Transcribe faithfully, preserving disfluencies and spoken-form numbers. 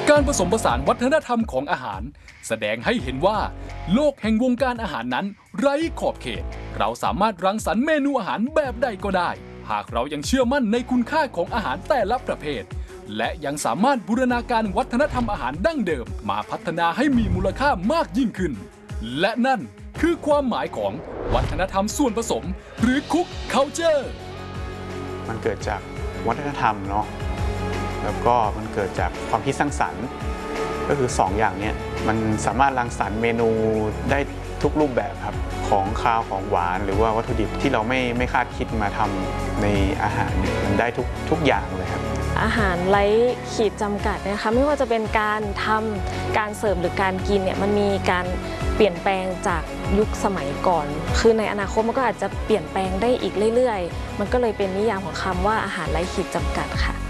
การผสมผสานวัฒนธรรมของอาหารแสดงให้เห็นว่าโลกแห่งวงการอาหารนั้นไร้ขอบเขตเราสามารถรังสรรค์เมนูอาหารแบบใดก็ได้หากเรายังเชื่อมั่นในคุณค่าของอาหารแต่ละประเภทและยังสามารถบูรณาการวัฒนธรรมอาหารดั้งเดิมมาพัฒนาให้มีมูลค่ามากยิ่งขึ้นและนั่นคือความหมายของวัฒนธรรมส่วนผสมหรือ Cook Culture มันเกิดจากวัฒนธรรมเนาะแล้วก็มันเกิดจากความคิดสร้างสรรค์ก็คือสอง อย่างนี้มันสามารถรังสรรค์เมนูได้ทุกรูปแบบครับของคาวของหวานหรือว่าวัตถุดิบที่เราไม่ไม่คาดคิดมาทำในอาหารเนี่ยมันได้ทุกทุกอย่างเลยครับอาหารไร้ขีดจำกัดนะคะไม่ว่าจะเป็นการทำการเสิร์ฟหรือการกินเนี่ยมันมีการเปลี่ยนแปลงจากยุคสมัยก่อนคือในอนาคตมันก็อาจจะเปลี่ยนแปลงได้อีกเรื่อยๆมันก็เลยเป็นนิยามของคำว่าอาหารไร้ขีดจำกัดค่ะ